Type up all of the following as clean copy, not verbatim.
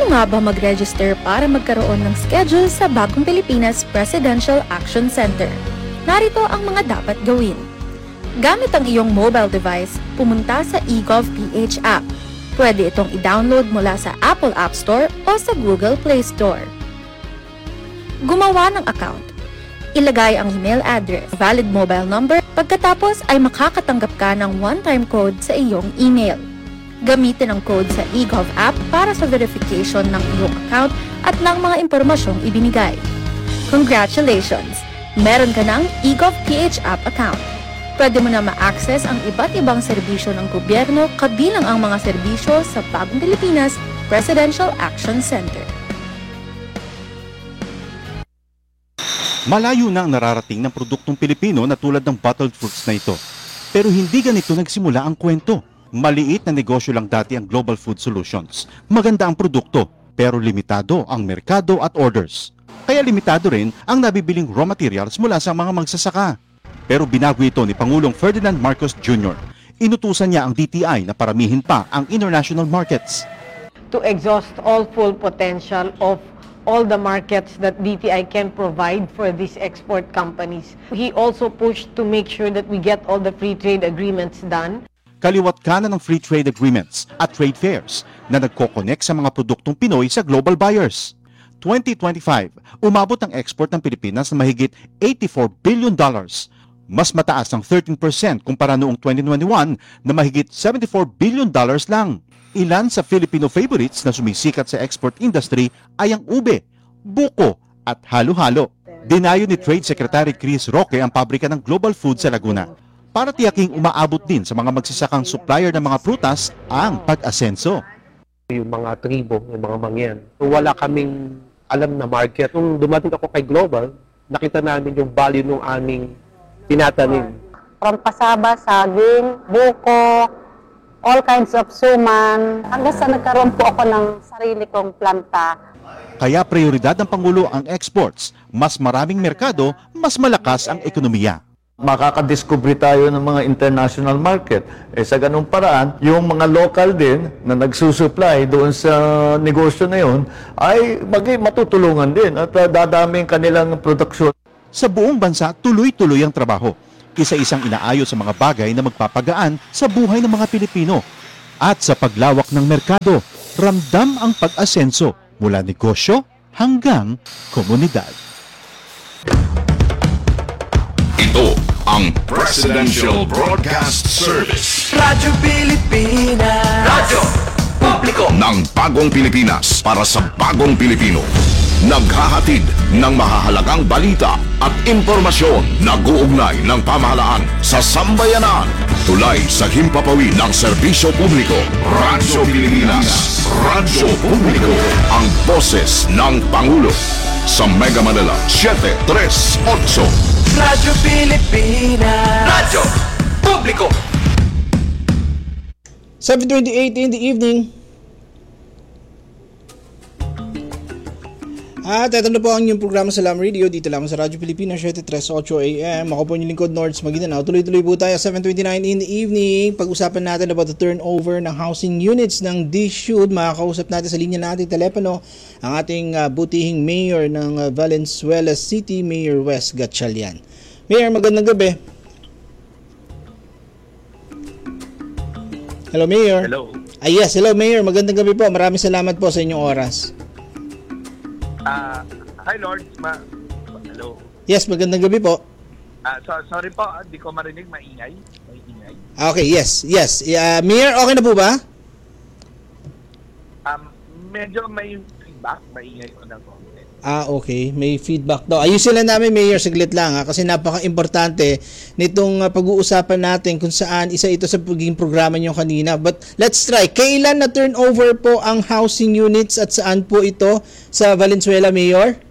Paano nga ba mag-register para magkaroon ng schedule sa Bagong Pilipinas Presidential Action Center? Narito ang mga dapat gawin. Gamit ang iyong mobile device, pumunta sa eGov.ph app. Pwede itong i-download mula sa Apple App Store o sa Google Play Store. Gumawa ng account. Ilagay ang email address, valid mobile number, pagkatapos ay makakatanggap ka ng one-time code sa iyong email. Gamitin ang code sa eGov app para sa verification ng iyong account at ng mga impormasyong ibinigay. Congratulations! Meron ka ng eGov.ph app account. Pwede mo na ma-access ang iba't ibang serbisyo ng gobyerno kabilang ang mga serbisyo sa Bagong Pilipinas Presidential Action Center. Malayo na ang nararating ng produktong Pilipino na tulad ng bottled fruits na ito. Pero hindi ganito nagsimula ang kwento. Maliit na negosyo lang dati ang Global Food Solutions. Maganda ang produkto, pero limitado ang merkado at orders. Kaya limitado rin ang nabibiling raw materials mula sa mga magsasaka. Pero binago ito ni Pangulong Ferdinand Marcos Jr. Inutusan niya ang DTI na paramihin pa ang international markets. To exhaust all full potential of all the markets that DTI can provide for these export companies. He also pushed to make sure that we get all the free trade agreements done. Kaliwat kanan ng free trade agreements at trade fairs na nagko-connect sa mga produktong Pinoy sa global buyers. 2025, umabot ang export ng Pilipinas na mahigit $84 billion. Mas mataas ng 13% kumpara noong 2021 na mahigit $74 billion lang. Ilan sa Filipino favorites na sumisikat sa export industry ay ang ube, buko at halo-halo. Dinayo ni Trade Secretary Chris Roque ang pabrika ng Global Food sa Laguna para tiyaking umaabot din sa mga magsasakang supplier ng mga prutas ang pag-asenso. Yung mga tribo, yung mga mangyan, wala kaming alam na market. Nung dumating ako kay Global, nakita namin yung value ng aming tinatanim. From pasaba, saging, buko, all kinds of suman, hanggang sa nagkaroon po ako ng sarili kong planta. Kaya prioridad ng Pangulo ang exports. Mas maraming merkado, mas malakas ang ekonomiya. Makakadiscover tayo ng mga international market. Sa ganung paraan, yung mga local din na nagsusupply doon sa negosyo na yun ay matutulungan din at dadami ang kanilang produksyon. Sa buong bansa, tuloy-tuloy ang trabaho. Isa-isang inaayos sa mga bagay na magpapagaan sa buhay ng mga Pilipino. At sa paglawak ng merkado, ramdam ang pag-asenso mula negosyo hanggang komunidad. Ito ang Presidential Broadcast Service. Radyo Pilipinas. Radyo Publiko ng Bagong Pilipinas para sa Bagong Pilipino. Naghahatid ng mahahalagang balita at impormasyon na guugnay ng pamahalaan sa sambayanan. Tulay sa himpapawid ng serbisyo publiko. Radyo Pilipinas. Radyo Publiko. Ang boses ng Pangulo. Sa Mega Manila 738. Radyo Pilipinas. Radyo Publiko. 7:28 in the evening. At ito na po ang inyong programa sa Lam Radio dito lamang sa Radyo Pilipinas 738 AM. Ako po yung lingkod Nords Maguindanao. Tuloy-tuloy po tayo 7:29 in the evening. Pag-usapan natin about the turnover ng housing units ng DSUD. Makakausap natin sa linya natin telepono ang ating butihing mayor ng Valenzuela City, Mayor Wes Gatchalian. Mayor, magandang gabi. Hello, Mayor. Hello. Yes, hello, Mayor. Magandang gabi po. Maraming salamat po sa inyong oras. Hi, Lord. Hello. Yes, magandang gabi po. Sorry po, hindi ko marinig. Maingay. Okay, yes. Mayor, okay na po ba? Medyo may feedback. Maingay ko na po. Okay. May feedback daw. Ayusin lang namin, Mayor, saglit lang kasi napaka-importante nitong pag-uusapan natin kung saan isa ito sa pagiging programa nyo kanina. But let's try. Kailan na turnover po ang housing units at saan po ito sa Valenzuela, Mayor?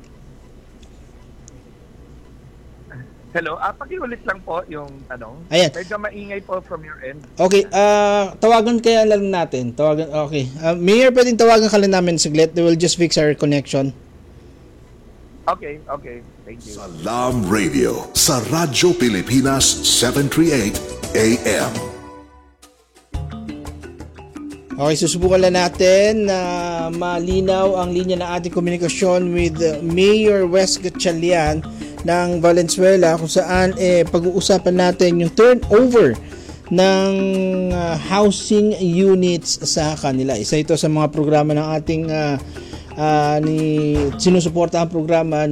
Hello, pakiulit lang po yung tanong. Ayan. Medyo maingay po from your end. Okay, tawagan kaya lang natin. Okay. Mayor, pwedeng tawagan ka lang namin saglit. We'll just fix our connection. Okay. Thank you. Sa Lam Radio, sa Radyo Pilipinas 738 AM. Okay, susubukan lang natin na malinaw ang linya ng ating komunikasyon with Mayor Wes Gatchalian ng Valenzuela, kung saan pag-uusapan natin yung turnover ng housing units sa kanila. Isa ito sa mga programa ng ating sinusuporta ang programa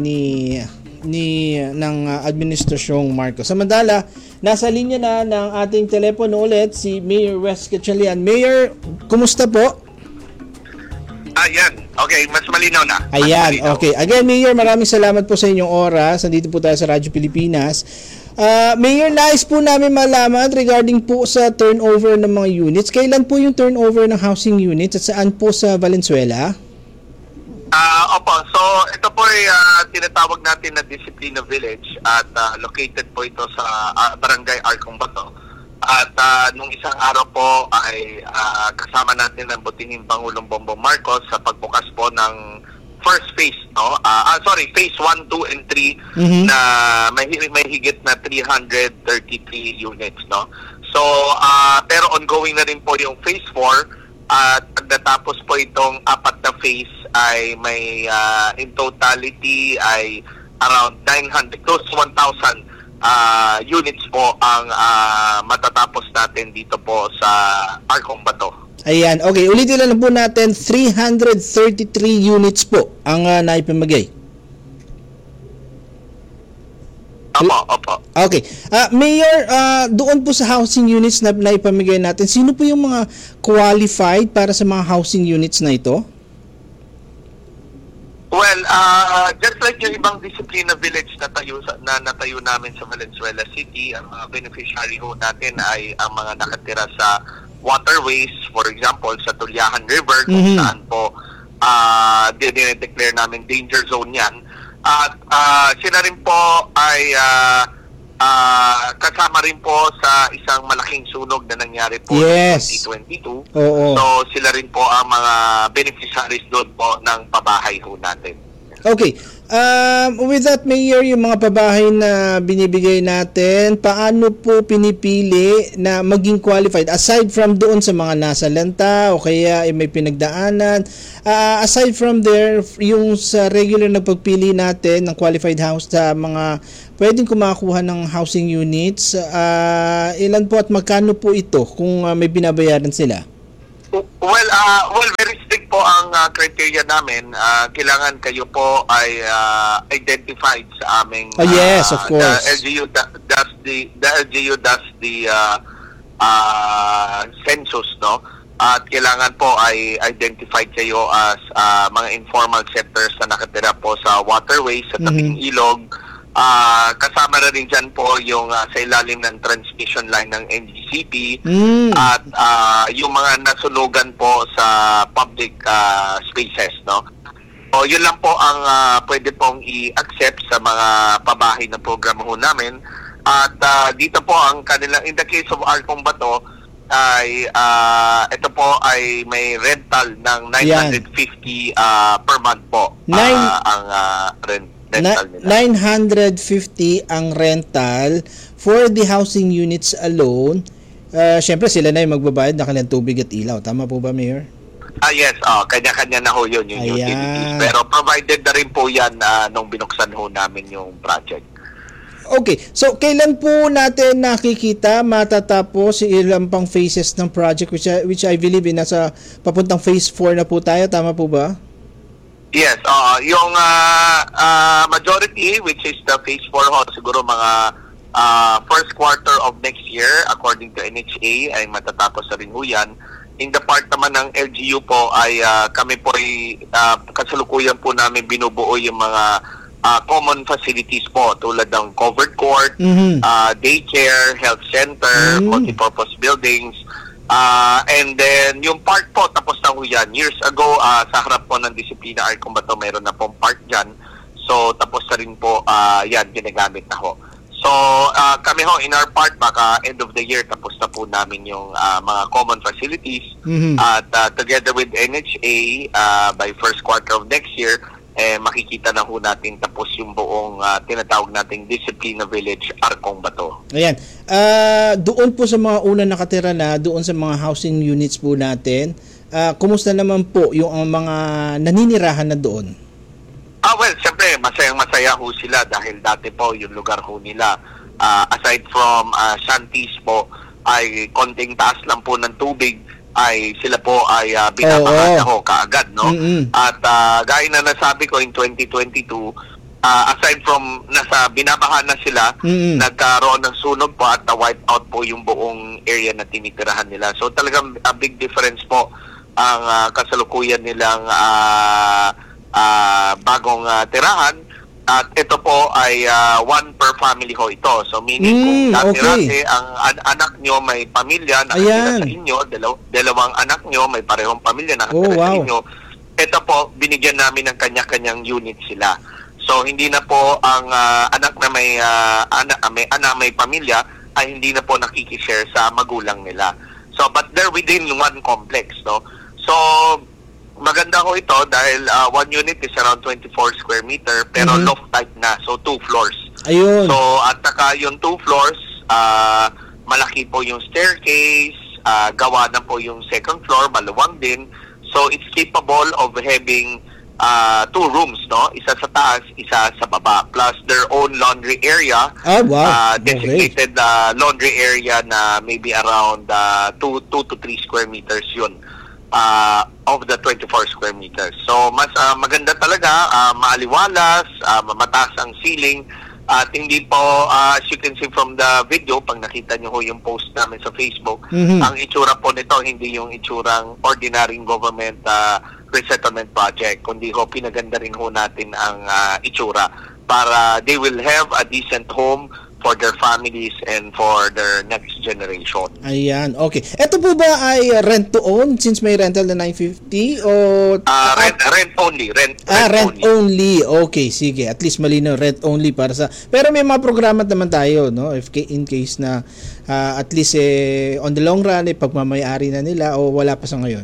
ng Administrasyong Marcos. Samantala, nasa linya na ng ating telepono ulit si Mayor Wes Gatchalian. Mayor, kumusta po? Ayan. Okay, mas malinaw na. Ayan, okay. Again, Mayor, maraming salamat po sa inyong oras. Nandito po tayo sa Radyo Pilipinas. Mayor, nais po namin malaman regarding po sa turnover ng mga units. Kailan po yung turnover ng housing units at saan po sa Valenzuela? Opo, so ito po ay tinatawag natin na Disciplina Village at located po ito sa Barangay Arcombato. At nung isang araw po ay kasama natin ang butihing Pangulong Bongbong Marcos sa pagbukas po ng first phase, no? Phase 1, 2, and 3 na may higit na 333 units, no? So, pero ongoing na rin po yung phase 4 at pagdatapos po itong apat na phase ay may in totality ay around 900, close to 1,000 units po ang matatapos natin dito po sa Arcombato. Ayan, okay. Ulitin lang po natin, 333 units po ang naipamigay. Opo. Okay. Mayor, doon po sa housing units na naipamigay natin, sino po yung mga qualified para sa mga housing units na ito? Well, just like yung ibang Disciplina Village na natayo namin sa Valenzuela City, ang mga beneficiary ho natin ay ang mga nakatira sa waterways, for example, sa Tulyahan River, kung saan po dinideclare namin danger zone yan. At sila rin po ay kasama rin po sa isang malaking sunog na nangyari po yes. noong 2022. Oo. So sila rin po ang mga beneficiaries doon po ng pabahay ho natin. Okay. With that, Mayor, yung mga pabahay na binibigay natin, paano po pinipili na maging qualified? Aside from doon sa mga nasa lanta o kaya may pinagdaanan, aside from there, yung sa regular na pagpili natin ng qualified house sa mga pwedeng kumakuha ng housing units, ilan po at magkano po ito kung may binabayaran sila? Well, very strict po ang criteria namin. Kailangan kayo po ay identified sa aming yes, of course. The LGU does the census, no? At kailangan po ay identified kayo as mga informal sectors na nakatira po sa waterways, sa tabing ilog. Kasama na rin dyan po yung sa ilalim ng transmission line ng NGCP at yung mga nasunugan po sa public spaces, no? O yun lang po ang pwede pong i-accept sa mga pabahay na programa ho namin. At dito po ang kanilang, in the case of Arcombato, ay ito po ay may rental ng 950 per month po ang rent. 950 ang rental for the housing units alone. Syempre sila na yung magbabayad na kanilang tubig at ilaw. Tama po ba, Mayor? Yes, kanya-kanya na ho yun yung utilities. Pero provided na rin po yan nung binuksan ho namin yung project. Okay, so kailan po natin nakikita matatapos ilang pang phases ng project which I believe nasa papuntang phase 4 na po tayo. Tama po ba? Yes, yung majority, which is the phase 4 ho, siguro mga first quarter of next year, according to NHA, ay matatapos na rin ho yan. In the part naman ng LGU po, ay kami po ay kasalukuyan po namin binubuo yung mga common facilities po, tulad ng covered court, daycare, health center, multipurpose buildings. And then, yung park po, tapos na ho yan. Years ago, sa harap po ng Disciplina Arcombato, mayroon na pong park dyan. So, tapos na rin po, yan, ginagamit na ho. So, kami ho, in our part, baka end of the year, tapos na po namin yung mga common facilities. At together with NHA, by first quarter of next year, makikita na ho natin tapos yung buong tinatawag nating Disciplina Village Arcombato. Ayan. Doon po sa mga una nakatira na, doon sa mga housing units po natin, kumusta naman po yung mga naninirahan na doon? Well, siyempre, masayang-masaya ho sila dahil dati po yung lugar ho nila. Aside from shanties po, ay konting taas lang po ng tubig, ay sila po ay binabaha na ho kaagad, no? At gaya na nasabi ko in 2022, aside from nasa binabaha na sila, nagkaroon ng sunog po at wipe out po yung buong area na tinitirahan nila. So talagang a big difference po ang kasalukuyan nilang bagong tirahan. At ito po ay one per family ho ito. So meaning kung dati-dati ang anak nyo may pamilya nakatira sa inyo, dalawang anak nyo may parehong pamilya nakatira sa inyo, ito po binigyan namin ng kanya-kanyang unit sila. So hindi na po ang anak na may pamilya ay hindi na po nakikishare sa magulang nila. So but they're within one complex, no? So maganda ko ito dahil one unit is around 24 square meter pero loft type na, so 2 floors. Ayun. So at saka yung 2 floors, malaki po yung staircase, gawa na po yung second floor, maluwang din. So it's capable of having 2 rooms, no? Isa sa taas, isa sa baba, plus their own laundry area. Designated laundry area na maybe around 2 to 3 square meters yun. Of the 24 square meters. So mas maganda talaga, maaliwalas, mataas ang ceiling, at hindi po as you can see from the video, pag nakita nyo ho yung post namin sa Facebook, ang itsura po nito hindi yung itsurang ordinaryong government resettlement project, kundi ho pinaganda rin ho natin ang itsura para they will have a decent home for their families and for their next generation. Ayan, okay. Ito po ba ay rent to own since may rental na 950 o rent only, rent only. Okay, sige. At least malinaw, rent only para sa. Pero may mga programa naman tayo, no? If in case na at least on the long run pagmamay-ari na nila o wala pa sa ngayon.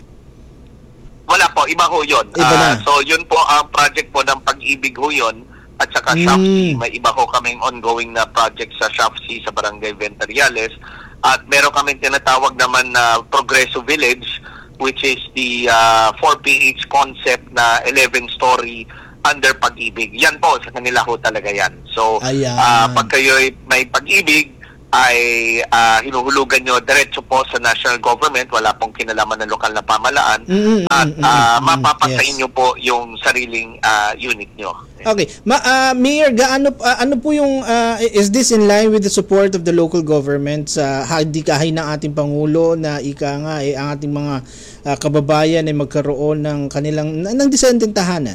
Wala po, iba ho 'yon. So yun po ang project po ng Pag-ibig ho 'yon. At saka Shopsy, may iba ko kaming ongoing na project sa Shopsy sa Barangay Ventariales. At meron kaming tinatawag naman na Progreso Village, which is the 4PH concept na 11-story under Pag-ibig. Yan po, sa kanila ho talaga yan. So, pag kayo may Pag-ibig, ay hinuhulugan nyo diretso po sa national government, wala pong kinalaman ng lokal na pamahalaan, at mapapasa inyo po yung sariling unit nyo. Okay. Mayor, ano po yung is this in line with the support of the local government sa hadikahin ng ating Pangulo na ang ating mga kababayan ay magkaroon ng kanilang ng disenteng tahanan?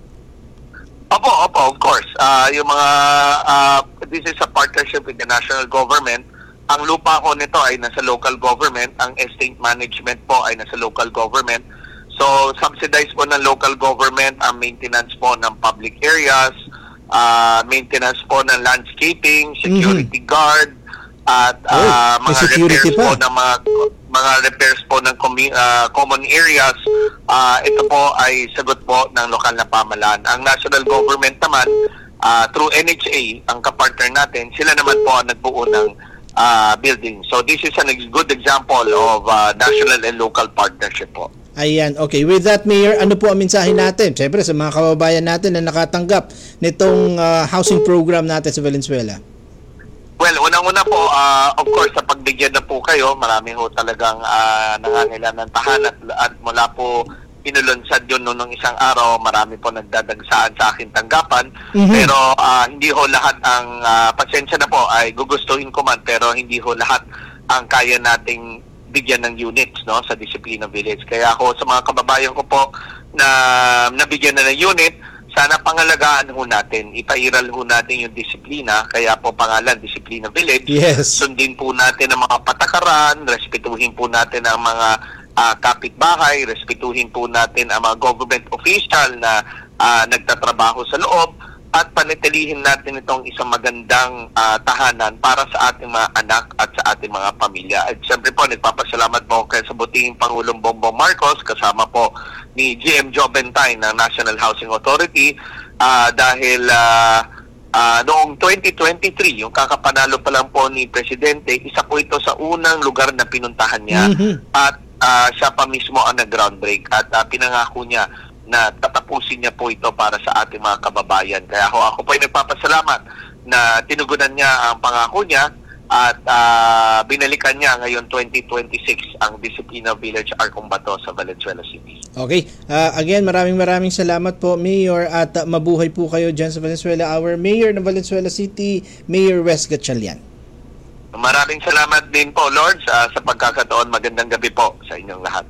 Opo, of course. Yung mga this is a partnership with the national government. Ang lupa ko nito ay nasa local government, ang estate management po ay nasa local government. So, subsidized po ng local government ang maintenance po ng public areas, maintenance po ng landscaping, security guard, at mga repairs po ng mga repairs po ng common areas. Ito po ay sagot po ng lokal na pamahalaan. Ang national government naman, through NHA, ang kapartner natin, sila naman po ang nagbuo ng building. So, this is a good example of national and local partnership po. Ayan, okay. With that, Mayor, ano po ang mensahe natin? Siyempre, sa mga kababayan natin na nakatanggap nitong housing program natin sa Valenzuela. Well, unang-una po, of course, sa pagbigyan na po kayo, marami ho talagang nangangailangan ng tahanan at mula po inulunsad yun nung isang araw, marami po nagdadagsaan sa aking tanggapan. Pero hindi ho lahat ang, pasensya na po, ay gugustuhin ko man, pero hindi ho lahat ang kaya nating bigyan ng units, no, sa Disiplina Village. Kaya ako sa mga kababayan ko po na nabigyan na ng unit, sana pangalagaan ho natin, ipairal ho natin yung disiplina, kaya po pangalan Disiplina Village. Yes. Sundin po natin ang mga patakaran, respetuhin po natin ang mga kapitbahay, respetuhin po natin ang mga government official na nagtatrabaho sa loob, at panitilihin natin itong isang magandang tahanan para sa ating mga anak at sa ating mga pamilya. At siyempre po, nagpapasalamat po kay sa butihing Pangulong Bongbong Marcos, kasama po ni GM Joventine ng National Housing Authority, dahil noong 2023, yung kakapanalo pa lang po ni Presidente, isa po ito sa unang lugar na pinuntahan niya. At siya pa mismo ang nag-groundbreak at pinangako niya na tatapusin niya po ito para sa ating mga kababayan. Kaya ako po ay nagpapasalamat na tinugunan niya ang pangako niya at binalikan niya ngayon 2026 ang Disiplina Village Arcombato sa Valenzuela City. Okay. Again, maraming salamat po, Mayor, at mabuhay po kayo dyan sa Valenzuela. Our Mayor ng Valenzuela City, Mayor Wes Gatchalian. Maraming salamat din po, Lord, sa pagkakataon. Magandang gabi po sa inyong lahat.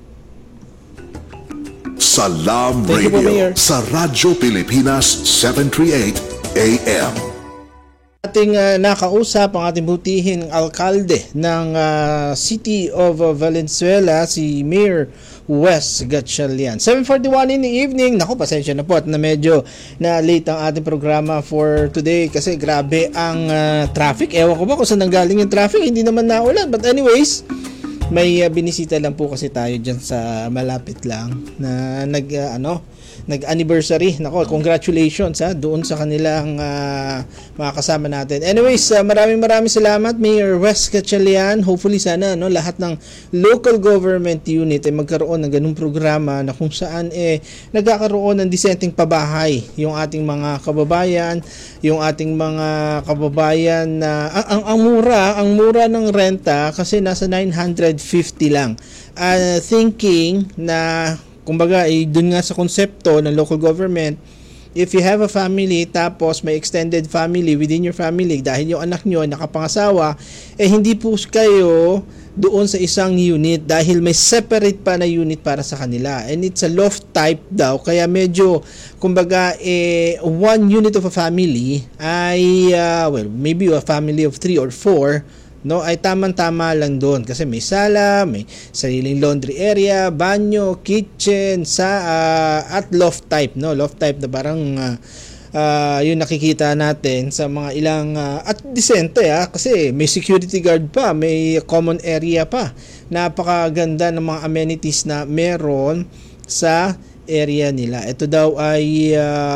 Salam Thank you po, Mayor. Radio sa Radyo Pilipinas 738 AM. Ating nakausap ang ating butihing alkalde ng City of Valenzuela, si Mayor Wes Gatchalian. 7:41 in the evening. Naku, pasensya na po at na medyo na late ang ating programa for today kasi grabe ang traffic. Ewan ko ba kung saan nanggaling yung traffic, hindi naman naulan. But anyways, may binisita lang po kasi tayo dyan sa malapit lang na nag-anniversary. Nako, congratulations doon sa kanilang mga kasama natin. Anyways, maraming salamat, Mayor Wes Gatchalian. Hopefully sana lahat ng local government unit ay magkaroon ng ganung programa na kung saan nagkakaroon ng disenteng pabahay yung ating mga kababayan, na ang mura ng renta kasi nasa 950 lang. Thinking na kumbaga, dun nga sa konsepto ng local government, if you have a family tapos may extended family within your family dahil yung anak nyo nakapangasawa, hindi po kayo doon sa isang unit dahil may separate pa na unit para sa kanila. And it's a loft type daw, kaya medyo, kumbaga, one unit of a family ay, maybe a family of 3 or 4, ay tamang-tama lang doon kasi may sala, may sariling laundry area, banyo, kitchen, at loft type, loft type na parang yung nakikita natin sa mga ilang at disente kasi may security guard pa, may common area pa. Napakaganda ng mga amenities na meron sa area nila. Ito daw ay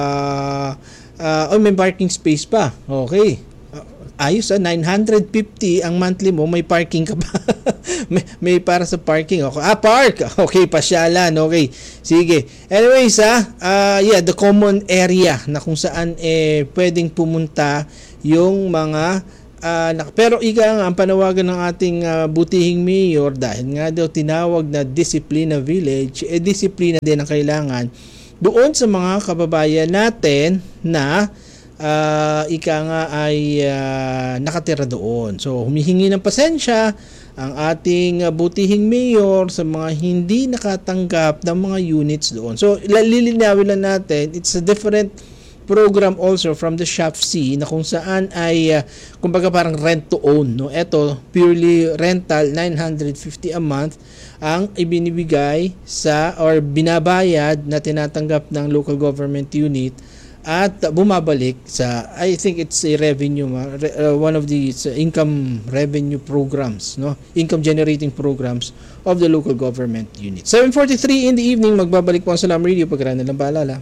may parking space pa. Okay. Ayos 950 ang monthly mo, may parking ka pa. may para sa parking. Okay. Park. Okay, pasyalan. Okay. Sige. Anyways, the common area na kung saan pwedeng pumunta yung mga pero ang panawagan ng ating butihing mayor dahil nga daw tinawag na Disiplina Village, disiplina din ang kailangan doon sa mga kababayan natin na nakatira doon. So, humihingi ng pasensya ang ating butihing mayor sa mga hindi nakatanggap ng mga units doon. So, lilinawin lang natin, it's a different program also from the SHAFC na kung saan ay kumbaga parang rent to own. Ito, purely rental, 950 a month ang ibinibigay or binabayad na tinatanggap ng local government unit at bumabalik sa, I think it's a revenue, one of the income revenue programs, income generating programs of the local government unit. 7:43 in the evening, magbabalik po ang Salam Radio pagkaraan ng paalala.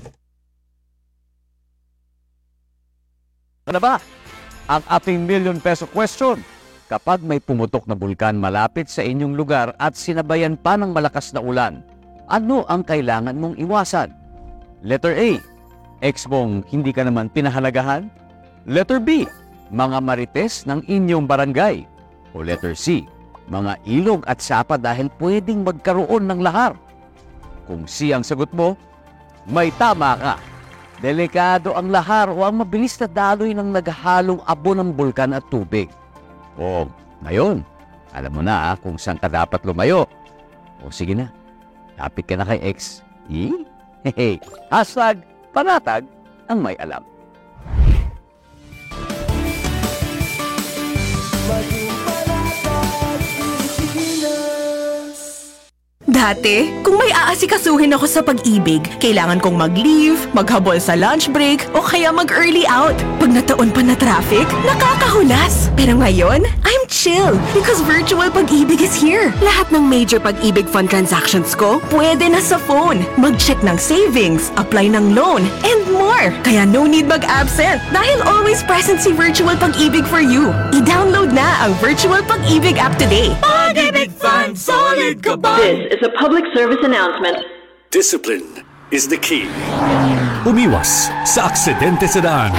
Ano ba ang ating million peso question? Kapag may pumutok na bulkan malapit sa inyong lugar at sinabayan pa ng malakas na ulan, ano ang kailangan mong iwasan? Letter A, ex mong hindi ka naman pinahalagahan? Letter B, mga marites ng inyong barangay? O letter C, mga ilog at sapa dahil pwedeng magkaroon ng lahar? Kung C ang sagot mo, may tama ka. Delikado ang lahar o ang mabilis na daloy ng naghalong abo ng bulkan at tubig. O ngayon, alam mo na kung saan ka dapat lumayo. O sige na, lapit ka na kay ex. Hashtag panatag ang may alam. Dati, kung may aasikasuhin ako sa pag-ibig, kailangan kong mag-leave, maghabol sa lunch break, o kaya mag-early out. Pag nataon pa na traffic, nakakahulas. Pero ngayon, I'm chill because virtual pag-ibig is here. Lahat ng major pag-ibig fund transactions ko, pwede na sa phone. Mag-check ng savings, apply ng loan, and more. Kaya no need mag-absent dahil always present si Virtual Pag-ibig for you. I-download na ang Virtual Pag-ibig app today. Pag-ibig Fund! yan? Solid ka ba? This is a public service announcement. Discipline is the key. Umiwas sa aksidente sa daan.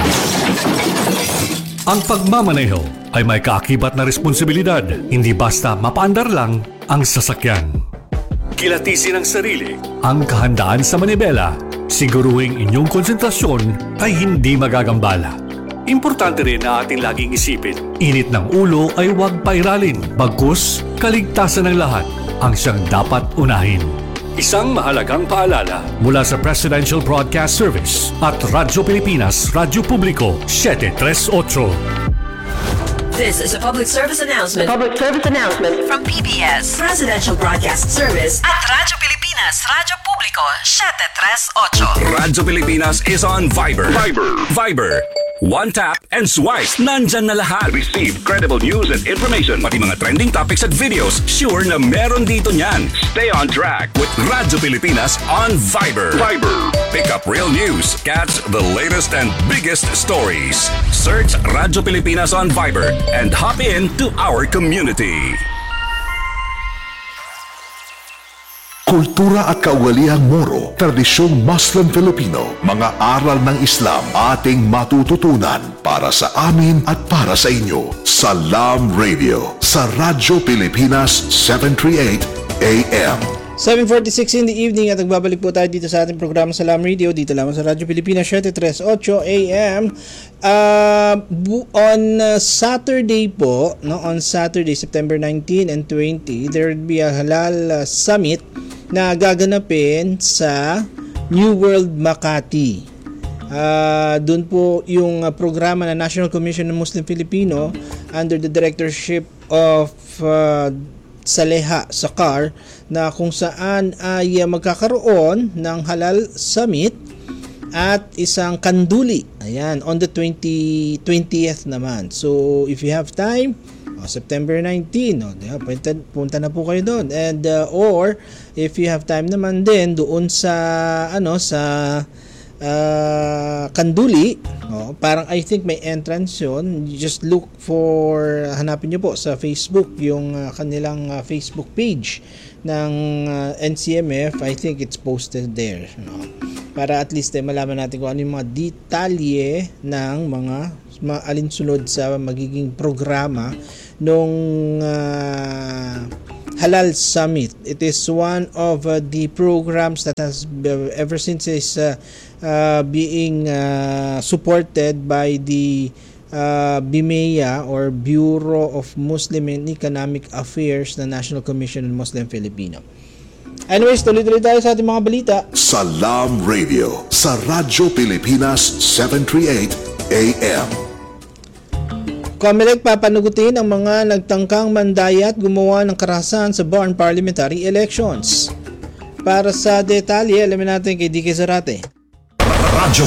Ang pagmamaneho ay may kaakibat na responsibilidad, hindi basta mapaandar lang ang sasakyan. Kilatisin ang sarili, ang kahandaan sa manibela, siguruhing inyong konsentrasyon ay hindi magagambala. Importante rin na ating laging isipin, init ng ulo ay huwag pairalin, bagkus kaligtasan ng lahat ang siyang dapat unahin. Isang mahalagang paalala mula sa Presidential Broadcast Service at Radyo Pilipinas, Radyo Publiko, 738. This is a public service announcement. Public service announcement From PBS, Presidential Broadcast Service at Radyo Pilipinas, Radyo Publiko, 738. Radyo Pilipinas is on Viber. Viber. One tap and swipe. Nandyan na lahat. Receive credible news and information. Pati mga trending topics at videos. Sure na meron dito niyan. Stay on track with Radyo Pilipinas on Viber. Pick up real news. Catch the latest and biggest stories. Search Radyo Pilipinas on Viber and hop in to our community. Kultura at kaugaliang Moro, tradisyong Muslim Filipino, mga aral ng Islam ating matututunan para sa amin at para sa inyo. Salam Radio sa Radyo Pilipinas 738 AM. 7:46 in the evening at nagbabalik po tayo dito sa ating programa Salam Radio dito lamang sa Radyo Pilipinas 738 AM. On Saturday po, no, on Saturday September 19 and 20, there will be a halal summit na gaganapin sa New World Makati. Doon po yung programa na National Commission of Muslim Filipino under the directorship of Saleha Sakar, na kung saan ay magkakaroon ng halal summit at isang kanduli. Ayan, on the 20th naman. So if you have time, September 19, punta na po kayo doon. And or if you have time naman din doon sa Kanduli, parang I think may entrance yun. You just look for, hanapin nyo po sa Facebook yung kanilang Facebook page ng NCMF. I think it's posted there, no? Para at least malaman natin kung ano yung mga detalye ng mga alinsunod sa magiging programa nung Halal Summit. It is one of the programs that has ever since is being supported by the BIMEA or Bureau of Muslim and Economic Affairs na National Commission on Muslim Filipino. Anyways, tuloy-tuloy tayo sa ating mga balita. Salam Radio sa Radyo Pilipinas 738 AM. COMELEC papanugutin ang mga nagtangkang mandaya at gumawa ng karahasan sa Barn Parliamentary Elections. Para sa detalye, alamin natin kay DK Zarate. Radyo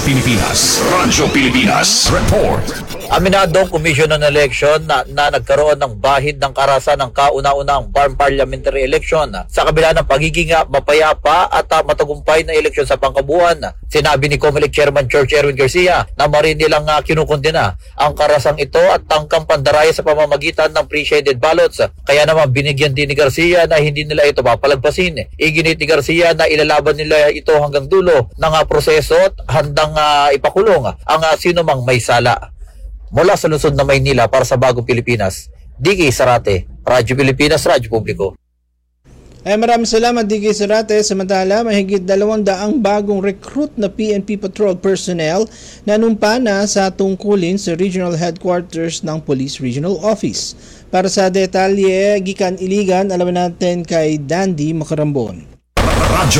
Pilipinas Report. Aminadong Commission on Election na nagkaroon ng bahid ng karahasan ng kauna-unang Barn Parliamentary Election sa kabila ng pagiging mapayapa at matagumpay na eleksyon sa pangkabuuan. Sinabi ni COMELEC Chairman George Erwin Garcia na marin nilang kinukundina ang karasang ito at tangkang pandaraya sa pamamagitan ng pre-shaded ballots. Kaya naman binigyan din ni Garcia na hindi nila ito papalagpasin. Iginit ni Garcia na ilalaban nila ito hanggang dulo ng proseso at handang ipakulong ang sino mang may sala. Mula sa lungsod na Maynila para sa Bagong Pilipinas, DK Zarate, Radyo Pilipinas, Radyo Publiko. Maraming salamat DK Zarate. Samantala, mahigit 200 bagong recruit na PNP Patrol personnel na numpa na sa tungkulin sa Regional Headquarters ng Police Regional Office. Para sa detalye, gikan Iligan, alaman natin kay Dandy Macarambon. Radyo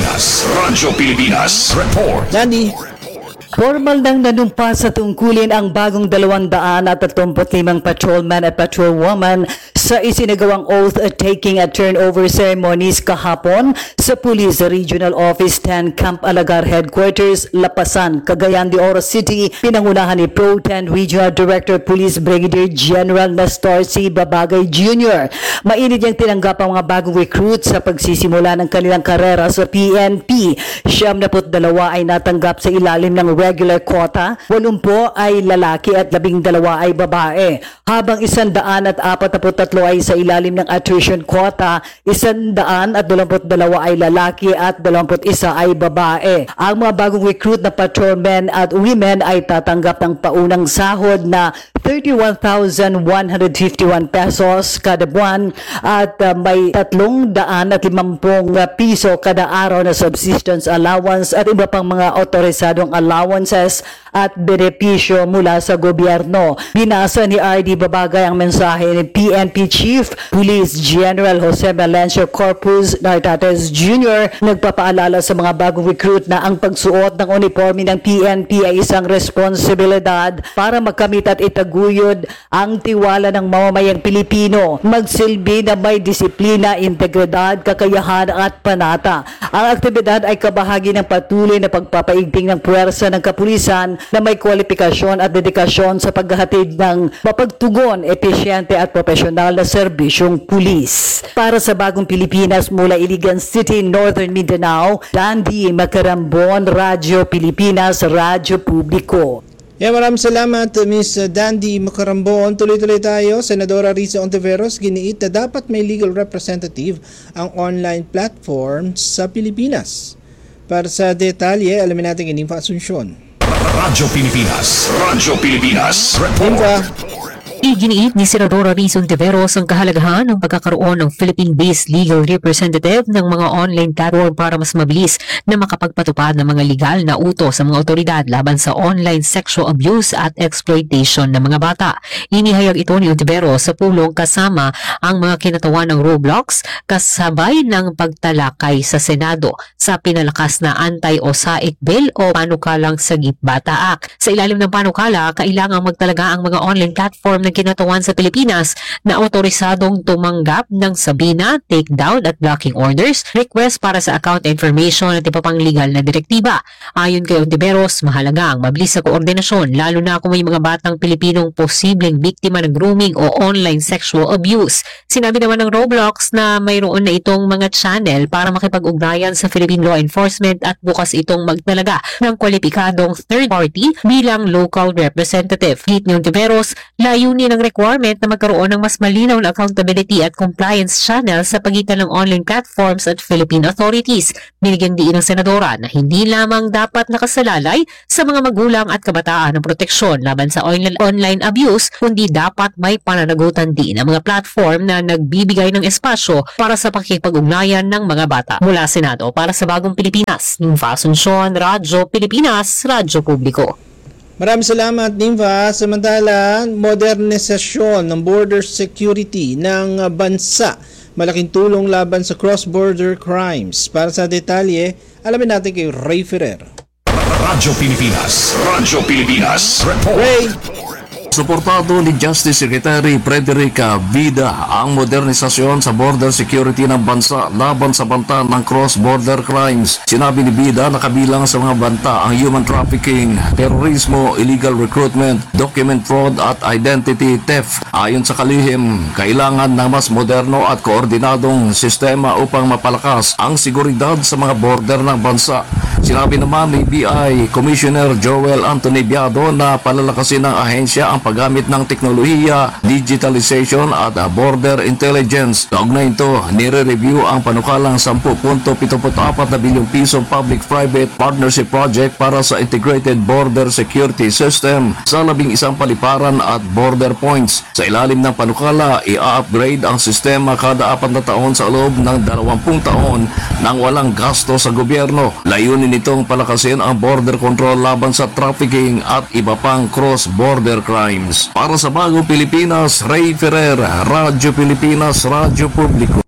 Pilipinas Report. Dandy. Formal nang nanumpa sa tungkulin ang bagong 235 patrolman at patrolwoman sa isinagawang oath-taking at turnover ceremonies kahapon sa Police Regional Office 10 Camp Alagar Headquarters, Lapasan, Cagayan de Oro City, pinangunahan ni Pro 10 Regional Director Police Brigadier General Nestor C. Babagay Jr. Mainit niyang tinanggap ang mga bagong recruits sa pagsisimula ng kanilang karera sa PNP. 72 ay natanggap sa ilalim ng regular quota, 80 ay lalaki at 12 ay babae, habang 143 ay sa ilalim ng attrition quota, 122 ay lalaki at 21 ay babae. Ang mga bagong recruit na patrolmen at women ay tatanggap ng paunang sahod na 31,151 pesos kada buwan at may 350 piso kada araw na subsistence allowance at iba pang mga otorisadong allowances at benepisyo mula sa gobyerno. Binasa ni R.D. Babagay ang mensahe ni PNP Chief Police General Jose Melencio Corpus Nartates Jr. Nagpapaalala sa mga bagong recruit na ang pagsuot ng uniforme ng PNP ay isang responsibilidad para makamit at itaguyod ang tiwala ng mamamayang Pilipino. Magsilbi na may disiplina, integridad, kakayahan at panata. Ang aktibidad ay kabahagi ng patuloy na pagpapaigting ng puwersa ng kapulisan na may kwalifikasyon at dedikasyon sa paghahatid ng mapagtugon, epesyente at profesional na serbisyong pulis. Para sa Bagong Pilipinas mula Iligan City, Northern Mindanao, Dandy Macarambon, Radyo Pilipinas, Radyo Publiko. Maraming salamat, Ms. Dandy Macarambon. Tuloy-tuloy tayo. Senadora Risa Ontiveros giniit na dapat may legal representative ang online platform sa Pilipinas. Para sa detalye, alamin natin ang Ninfa Asuncion. Radyo Pilipinas. Radyo Pilipinas. Report. Iginiit ni Senadora Risa Ontiveros ang kahalagahan ng pagkakaroon ng Philippine-based legal representative ng mga online platform para mas mabilis na makapagpatupad ng mga legal na utos sa mga otoridad laban sa online sexual abuse at exploitation ng mga bata. Inihayag ito ni Ontiveros sa pulong kasama ang mga kinatawan ng Roblox kasabay ng pagtalakay sa Senado sa pinalakas na Anti-OSAIC Bill o Panukalang Sagip Bata Act. Sa ilalim ng panukala, kailangang magtalaga ang mga online platform na kinatawan sa Pilipinas na otorisadong tumanggap ng sabina, takedown at blocking orders, request para sa account information at iba pang legal na direktiba. Ayon kay Ontiveros, mahalaga ang mabilis na koordinasyon lalo na kung may mga batang Pilipinong posibleng biktima ng grooming o online sexual abuse. Sinabi naman ng Roblox na mayroon na itong mga channel para makipag-ugnayan sa Philippine law enforcement at bukas itong magtalaga ng kwalipikadong third party bilang local representative. Hit ni Ontiveros, layunin ng requirement na magkaroon ng mas malinaw na accountability at compliance channel sa pagitan ng online platforms at Philippine authorities. Binigyan din ng senadora na hindi lamang dapat nakasalalay sa mga magulang at kabataan ng proteksyon laban sa online abuse, kundi dapat may pananagutan din ang mga platform na nagbibigay ng espasyo para sa pakikipag-ugnayan ng mga bata. Mula Senado para sa Bagong Pilipinas, Ninfa Asuncion, Radyo Pilipinas, Radyo Publiko. Maraming salamat, Ninfa. Samantala, modernisasyon ng border security ng bansa. Malaking tulong laban sa cross-border crimes. Para sa detalye, alamin natin kay Ray Ferrer. Radyo Pilipinas. Radyo Pilipinas. Report. Ray. Suportado ni Justice Secretary Frederica Vida ang modernisasyon sa border security ng bansa laban sa banta ng cross-border crimes. Sinabi ni Vida na kabilang sa mga banta ang human trafficking, terorismo, illegal recruitment, document fraud at identity theft. Ayon sa kalihim, kailangan ng mas moderno at koordinadong sistema upang mapalakas ang seguridad sa mga border ng bansa. Sinabi naman ni BI Commissioner Joel Anthony Biado na palalakasin ng ahensya ang paggamit ng teknolohiya, digitalization at border intelligence. Kaugnay nito, nire-review ang panukalang 10.74 na bilyong pisong public-private partnership project para sa integrated border security system sa 11 paliparan at border points. Sa ilalim ng panukala, i-upgrade ang sistema kada 4 na taon sa loob ng 20 taon nang walang gasto sa gobyerno. Layunin nitong palakasin ang border control laban sa trafficking at iba pang cross-border crimes. Para sa Bagong Pilipinas, Ray Ferrer, Radyo Pilipinas, Radyo Publiko.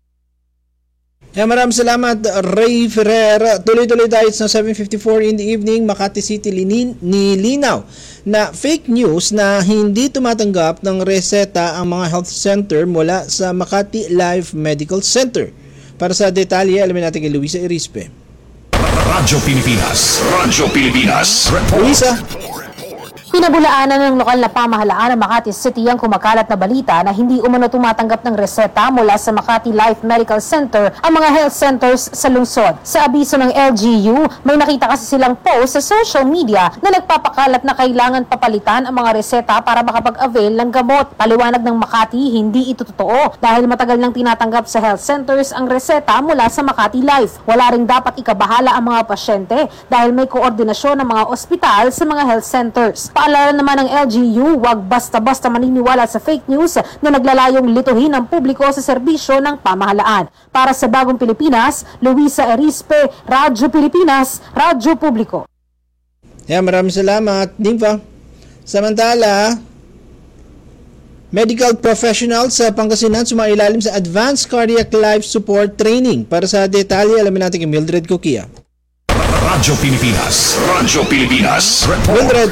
Maraming salamat, Ray Ferrer. Tuloy-tuloy tayo sa 7:54 in the evening. Makati City nilinaw na fake news na hindi tumatanggap ng reseta ang mga health center mula sa Makati Life Medical Center. Para sa detalye, alamin natin kay Luisa Irispe. Radyo Pilipinas. Radyo Pilipinas. Report. Luisa. Pinabulaanan ng lokal na pamahalaan ng Makati City ang kumakalat na balita na hindi umano tumatanggap ng reseta mula sa Makati Life Medical Center ang mga health centers sa lungsod. Sa abiso ng LGU, may nakita kasi silang post sa social media na nagpapakalat na kailangan papalitan ang mga reseta para makapag-avail ng gamot. Paliwanag ng Makati, hindi ito totoo dahil matagal nang tinatanggap sa health centers ang reseta mula sa Makati Life. Wala ring dapat ikabahala ang mga pasyente dahil may koordinasyon ng mga ospital sa mga health centers. Paalala naman ng LGU, huwag basta-basta maniniwala sa fake news na naglalayong lituhin ang publiko sa serbisyo ng pamahalaan. Para sa Bagong Pilipinas, Luisa Erispe, Radyo Pilipinas, Radyo Publiko. Maraming salamat, Nimfa. Samantala, medical professionals sa Pangasinan sumailalim sa Advanced Cardiac Life Support Training. Para sa detalye, alamin natin kay Mildred Coquia. Radyo Pilipinas. Radyo Pilipinas. Mildred.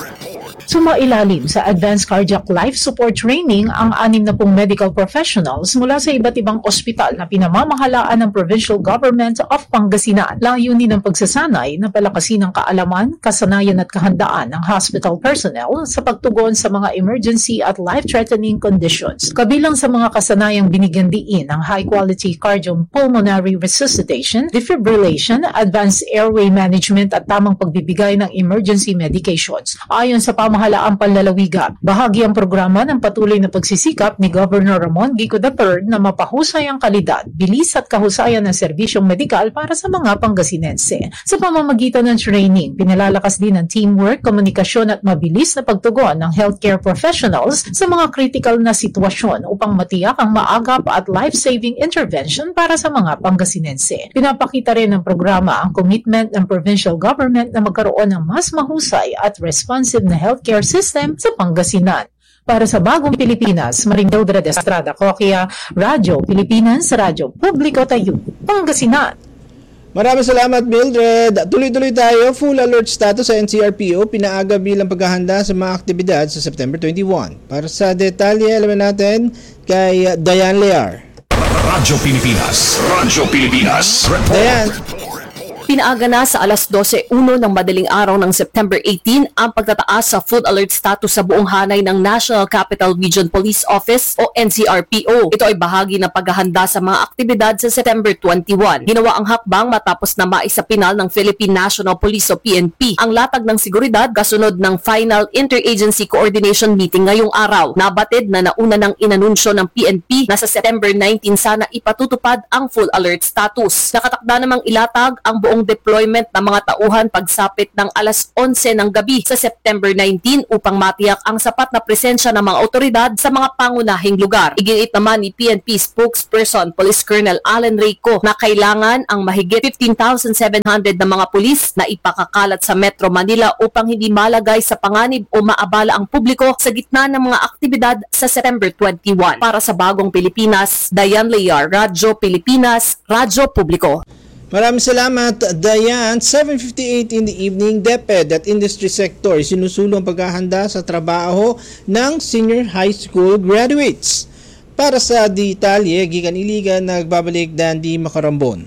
Sumailalim sa Advanced Cardiac Life Support Training ang 60 medical professionals mula sa iba't ibang ospital na pinamamahalaan ng Provincial Government of Pangasinan. Layunin ng pagsasanay na palakasin ang kaalaman, kasanayan at kahandaan ng hospital personnel sa pagtugon sa mga emergency at life-threatening conditions. Kabilang sa mga kasanayang binigyan diin ang high-quality cardiopulmonary resuscitation, defibrillation, advanced airway management at tamang pagbibigay ng emergency medications. Ayon sa pamahalaang panlalawigan, bahagi ang programa ng patuloy na pagsisikap ni Governor Ramon Gico III na mapahusay ang kalidad, bilis at kahusayan ng serbisyong medikal para sa mga Pangasinense. Sa pamamagitan ng training, pinalalakas din ang teamwork, komunikasyon at mabilis na pagtugon ng healthcare professionals sa mga critical na sitwasyon upang matiyak ang maagap at life-saving intervention para sa mga Pangasinense. Pinapakita rin ng programa ang commitment ng provincial government na magkaroon ng mas mahusay at responsive na healthcare system sa Pangasinan. Para sa Bagong Pilipinas, Maring Mildred Estrada Coquia, Radyo Pilipinas, Radyo Publiko Tayo, Pangasinan. Maraming salamat, Mildred. Tuloy-tuloy tayo. Full alert status sa NCRPO pinaaga bilang paghahanda sa mga aktibidad sa September 21. Para sa detalye, alamin natin kay Diane Lear. Radyo Pilipinas. Radyo Pilipinas. Diane. Pinaaga na sa alas 12:01 ng madaling araw ng September 18 ang pagtataas sa full alert status sa buong hanay ng National Capital Region Police Office o NCRPO. Ito ay bahagi ng paghahanda sa mga aktibidad sa September 21. Ginawa ang hakbang matapos na maisapinal ng Philippine National Police o PNP ang latag ng seguridad kasunod ng final interagency coordination meeting ngayong araw. Nabatid na nauna ng inanunsyo ng PNP na sa September 19 sana ipatutupad ang full alert status. Nakatakda namang ilatag ang buong deployment ng mga tauhan pagsapit ng alas 11 ng gabi sa September 19 upang matiyak ang sapat na presensya ng mga otoridad sa mga pangunahing lugar. Iginiit naman ni PNP spokesperson Police Colonel Allen Reyco na kailangan ang mahigit 15,700 na mga pulis na ipakakalat sa Metro Manila upang hindi malagay sa panganib o maabala ang publiko sa gitna ng mga aktibidad sa September 21. Para sa Bagong Pilipinas, Diane Lear, Radyo Pilipinas, Radyo Publiko. Maraming salamat, Diane. 7:58 in the evening, DepEd at industry sector sinusulong paghahanda sa trabaho ng senior high school graduates. Para sa detalye, gikan iligan nagbabalik Dandy Macarambon.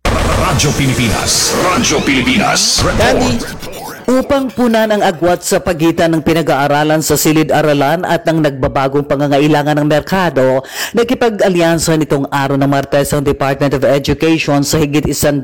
Radyo Pilipinas. Radyo Pilipinas. Dandy. Upang punan ang agwat sa pagitan ng pinag-aaralan sa silid-aralan at ng nagbabagong pangangailangan ng merkado, nakipag-alyansa nitong araw ng Martes ang Department of Education sa higit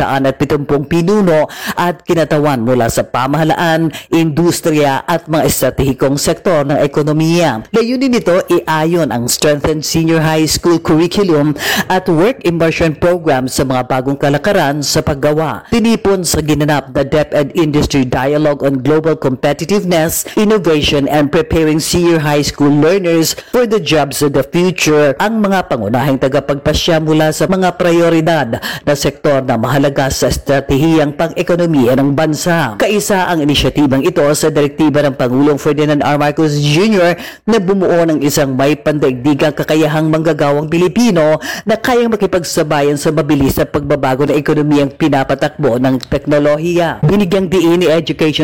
170 pinuno at kinatawan mula sa pamahalaan, industriya at mga estratehikong sektor ng ekonomiya. Layunin nito iayon ang strengthened senior high school curriculum at work immersion program sa mga bagong kalakaran sa paggawa. Tinipon sa ginanap na DepEd Industry Dialogue on Global Competitiveness, Innovation, and Preparing Senior High School Learners for the Jobs of the Future ang mga pangunahing tagapagpasya mula sa mga prioridad na sektor na mahalaga sa estratehiyang pang-ekonomiya ng bansa. Kaisa ang inisyatibang ito sa direktiba ng Pangulong Ferdinand R. Marcos Jr. na bumuo ng isang may pandaigdigang kakayahang manggagawang Pilipino na kayang makipagsabayan sa mabilis na pagbabago ng ekonomiyang pinapatakbo ng teknolohiya. Binigyang diin ni Education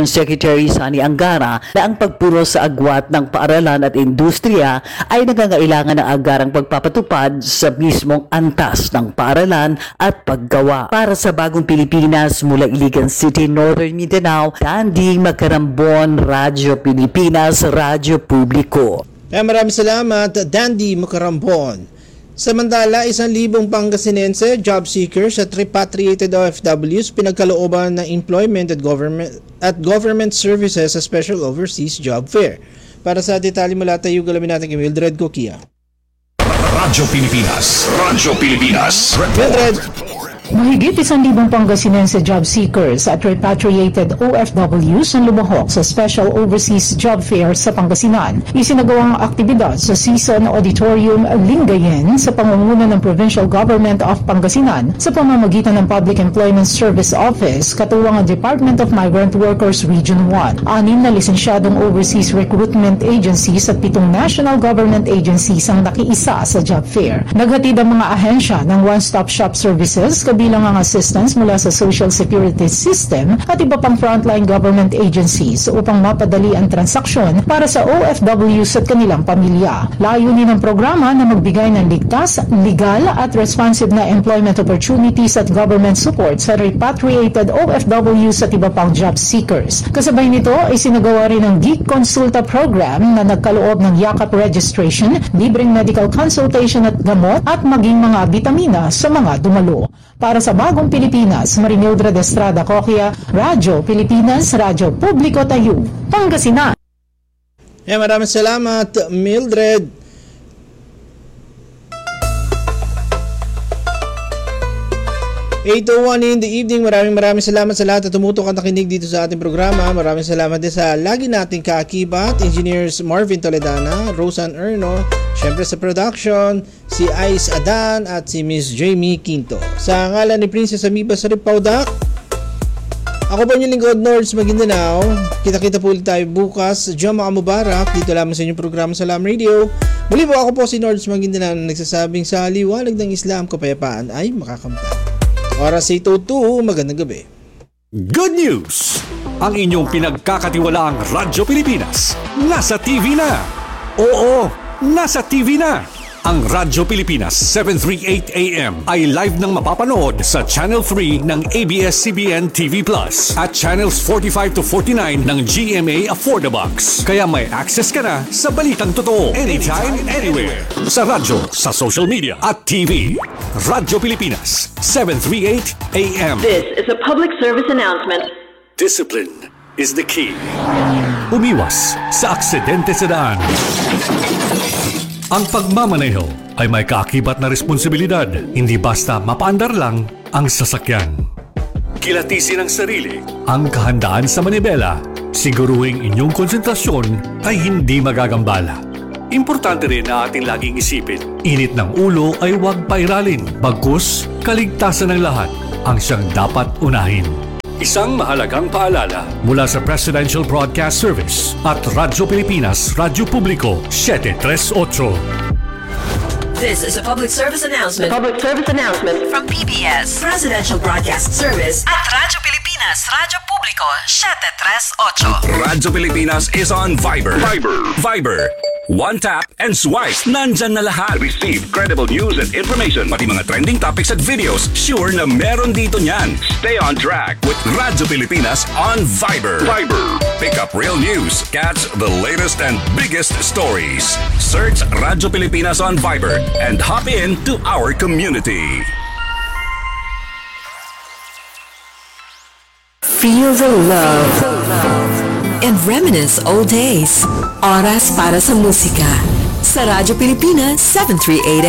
Education Secretary Sani Angara na ang pagpuro sa agwat ng paaralan at industriya ay nangangailangan ng agarang pagpapatupad sa mismong antas ng paaralan at paggawa. Para sa Bagong Pilipinas mula Iligan City, Northern Mindanao, Dandy Macarambon, Radyo Pilipinas, Radyo Publiko. Maraming salamat, Dandy Macarambon. Samantala, 1,000 Pangasinense job seekers at repatriated OFWs pinagkalooban ng employment at government services sa Special Overseas Job Fair. Para sa detalye mula tayo, galamin natin kay Mildred Coquia. Radyo Pilipinas. Radyo Pilipinas. Mildred. Mahigit 1,000 Pangasinense job seekers at repatriated OFWs ang lumahok sa Special Overseas Job Fair sa Pangasinan. Isinagawang aktibidad sa Season Auditorium Lingayen sa pangunguna ng Provincial Government of Pangasinan sa pamamagitan ng Public Employment Service Office katuwang ang Department of Migrant Workers Region 1. 6 na lisensyadong overseas recruitment agencies at 7 national government agencies ang nakiisa sa job fair. Naghatid ang mga ahensya ng one-stop shop services bilang ang assistance mula sa Social Security System at iba pang frontline government agencies upang mapadali ang transaksyon para sa OFWs at kanilang pamilya. Layunin ng programa na magbigay ng ligtas, legal at responsive na employment opportunities at government support sa repatriated OFWs at iba pang job seekers. Kasabay nito ay sinagawa rin ang Geek Consulta Program na nagkaloob ng yakap registration, libreng medical consultation at gamot at maging mga bitamina sa mga dumalo. Para sa Bagong Pilipinas, Marimildred Estrada Coquia, Radyo Pilipinas, Radyo Publiko Tayo, Pangasinan. Maraming salamat, Mildred. (8:01 in the evening). Maraming salamat sa lahat at tumutok at nakinig dito sa ating programa. Maraming salamat din sa lagi nating kaakibat, Engineers Marvin Toledana, Rosan Erno, syempre sa production, si Ice Adan at si Miss Jamie Quinto. Sa ngalan ni Princess Amiba sa Ripaudak, ako po yung lingkod, Nords Maguindanao. Kita-kita po ulit tayo bukas. Jama Mubarak, dito lamang sa inyong programa sa Lam Radio. Muli po ako po si Nords Maguindanao na nagsasabing sa liwanag ng Islam, kapayapaan ay makakamtan. Oras 8:02, magandang gabi. Good news! Ang inyong pinagkakatiwalaang Radyo Pilipinas nasa TV na. Oo, nasa TV na. Ang Radyo Pilipinas 738 AM ay live nang mapapanood sa Channel 3 ng ABS-CBN TV Plus at Channels 45 to 49 ng GMA Affordabox. Kaya may access ka na sa balitang totoo anytime, anywhere. Sa radyo, sa social media at TV. Radyo Pilipinas 738 AM. This is a public service announcement. Discipline is the key. Umiwas sa aksidente sa daan. Ang pagmamaneho ay may kaakibat na responsibilidad, hindi basta mapaandar lang ang sasakyan. Kilatisin ang sarili, ang kahandaan sa manibela, siguruhing inyong konsentrasyon ay hindi magagambala. Importante rin na ating laging isipin, init ng ulo ay huwag pairalin, bagkus kaligtasan ng lahat ang siyang dapat unahin. Isang mahalagang paalala mula sa Presidential Broadcast Service at Radyo Pilipinas, Radyo Publiko, 738. This is a public service announcement. Public service announcement From PBS, Presidential Broadcast Service at Radyo Pilipinas, Radyo Publiko, 738. Radyo Pilipinas is on Viber. Viber. One tap and swipe. Nandyan na lahat. Receive credible news and information. Pati mga trending topics at videos. Sure na meron dito niyan. Stay on track with Radyo Pilipinas on Viber. Pick up real news. Catch the latest and biggest stories. Search Radyo Pilipinas on Viber and hop in to our community. Feel the love and reminisce old days. Oras para sa musika sa Radyo Pilipinas 738